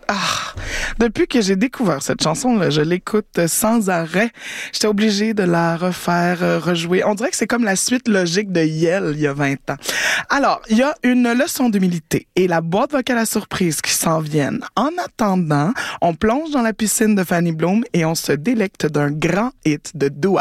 Ah, depuis que j'ai découvert cette chanson-là, je l'écoute sans arrêt. J'étais obligée de la refaire, rejouer. On dirait que c'est comme la suite logique de Yell il y a 20 ans. Alors, il y a une leçon d'humilité et la boîte vocale à surprise qui s'en viennent. En attendant, on plonge dans la piscine de Fanny Bloom et on se délecte d'un grand hit de Dua